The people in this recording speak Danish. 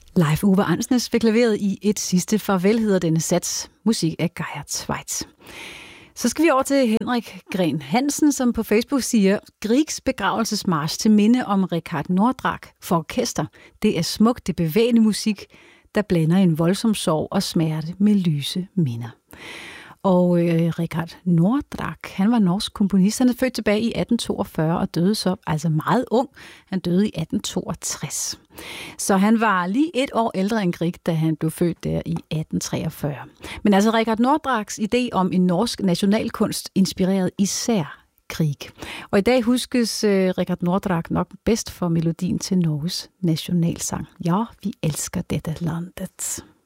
Live Uwe Ansnes ved klaveret i Et sidste farvel hedder denne sats. Musik af Geir Tveitt. Så skal vi over til Henrik Gren Hansen, som på Facebook siger, Griegs begravelsesmarch til minde om Richard Nordraak for orkester. Det er smukt, det bevægende musik, der blander en voldsom sorg og smerte med lyse minder. Og Richard Nordraak, han var norsk komponist. Han er født tilbage i 1842 og døde så altså meget ung. Han døde i 1862. Så han var lige et år ældre end Grieg, da han blev født der i 1843. Men altså Richard Nordraaks idé om en norsk nationalkunst inspirerede især Grieg. Og i dag huskes Richard Nordraak nok bedst for melodien til Norges nationalsang. Ja, vi elsker dette landet.